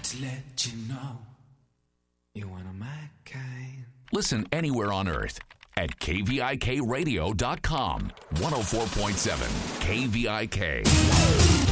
to let you know you're one of my kind. Listen anywhere on earth at KVIKradio.com. 104.7 KVIK.